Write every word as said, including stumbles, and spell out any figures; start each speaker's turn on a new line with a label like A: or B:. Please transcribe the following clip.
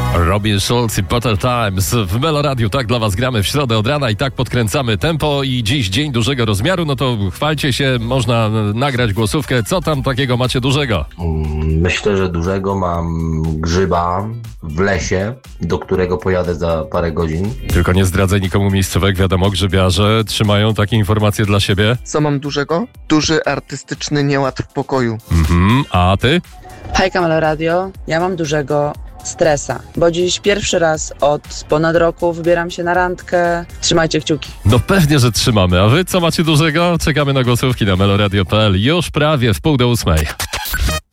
A: Robin Schulz i Potter Times w Meloradiu. Tak dla was gramy w środę od rana i tak podkręcamy tempo i dziś dzień dużego rozmiaru, no to chwalcie się, można nagrać głosówkę. Co tam takiego macie dużego?
B: Myślę, że dużego mam grzyba w lesie, do którego pojadę za parę godzin.
A: Tylko nie zdradzaj nikomu miejscówek, wiadomo, grzybiarze trzymają takie informacje dla siebie.
C: Co mam dużego? Duży artystyczny nieład w pokoju.
A: Mhm, a ty?
D: Hejka Meloradio, ja mam dużego stresa, bo dziś pierwszy raz od ponad roku wybieram się na randkę. Trzymajcie kciuki.
A: No pewnie, że trzymamy. A wy co macie dużego? Czekamy na głosówki na meloradio kropka p l już prawie w pół do ósmej.